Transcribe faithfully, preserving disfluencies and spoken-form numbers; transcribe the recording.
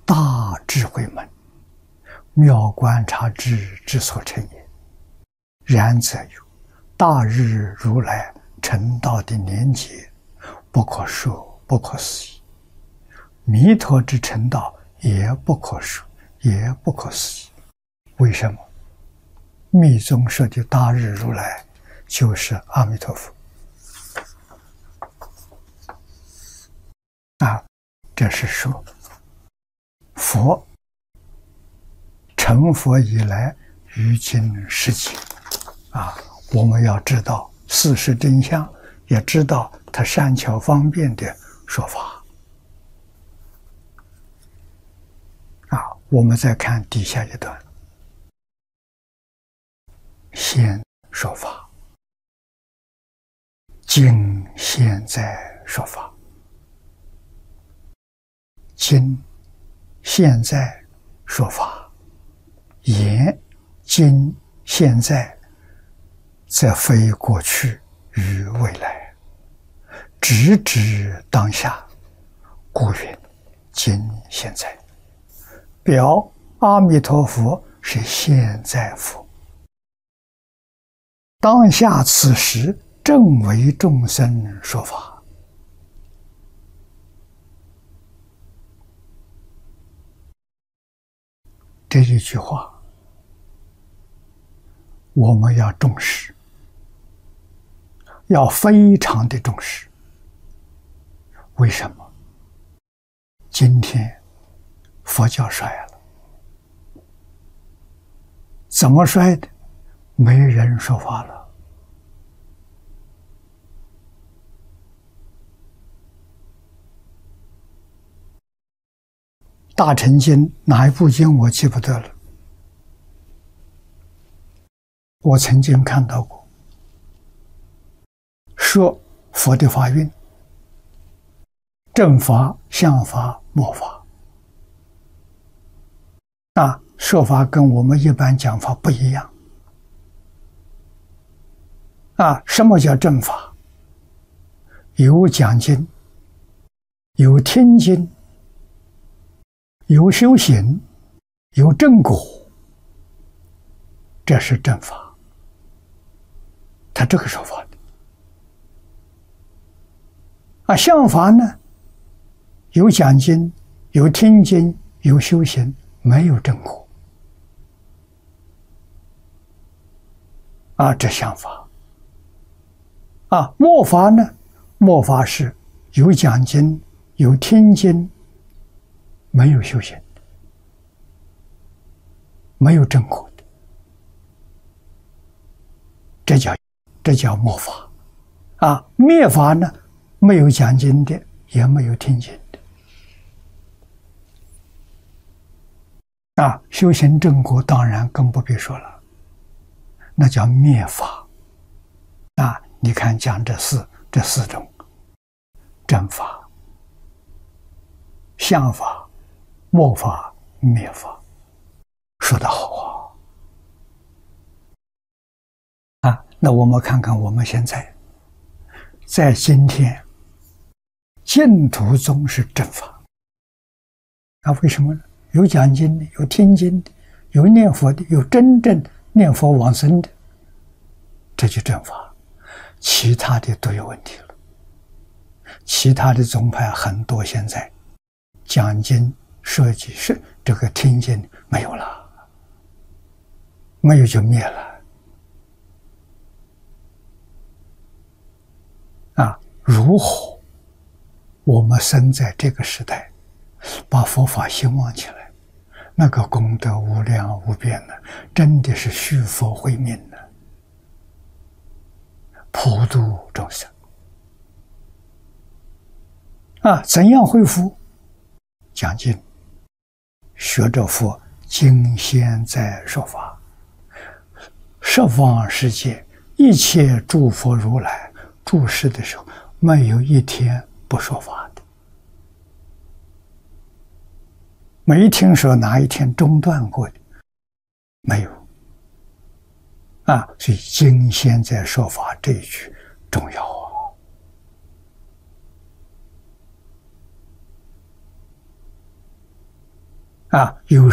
大智慧门，妙观察智之所成也。然则有大日如来成道的年节，不可说，不可思议；弥陀之成道也不可说，也不可思议。为什么？密宗说的大日如来就是阿弥陀佛啊，这是说佛成佛以来于今世间啊，我们要知道事实真相，也知道他善巧方便的说法啊。我们再看底下一段，先说法，今现在说法。今现在说法，言今现在，则非过去与未来，直指当下，故云今现在。表阿弥陀佛是现在佛，当下此时正为众生说法。这一句话我们要重视，要非常的重视。为什么？今天佛教衰了，怎么衰的？没人说法了。大乘经哪一部经我记不得了，我曾经看到过，说佛的法运，正法、相法、末法啊，说法跟我们一般讲法不一样啊。什么叫正法？有讲经，有听经，有修行，有正果，这是正法。他这个说法的啊，相法呢，有讲经，有听经，有修行，没有正果啊，这相法啊。末法呢，末法是有讲经，有听经，没有修行，没有正果的，这叫这叫末法啊。灭法呢，没有讲经的，也没有听经的啊。修行正果当然更不必说了，那叫灭法啊。你看讲这四这四种正法、相法、末法、灭法，说得好啊！啊，那我们看看我们现在在今天净土宗是正法啊，为什么呢？有讲经的，有听经的，有念佛的，有真正念佛往生的，这就正法。其他的都有问题了。其他的宗派很多现在讲经设计是这个听经没有了，没有就灭了啊！如何我们生在这个时代，把佛法兴旺起来，那个功德无量无边的，真的是续佛慧命的，普度众生啊！怎样恢复？讲经，学着佛经现在说法，十方世界一切诸佛如来住世的时候，没有一天不说法的，没听说哪一天中断过的，没有啊！所以经现在说法这一句重要啊！ 啊，有